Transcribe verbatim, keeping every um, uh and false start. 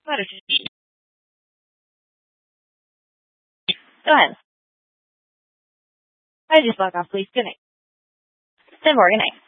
Go ahead. I just log off, please. Good night. ten four, good night.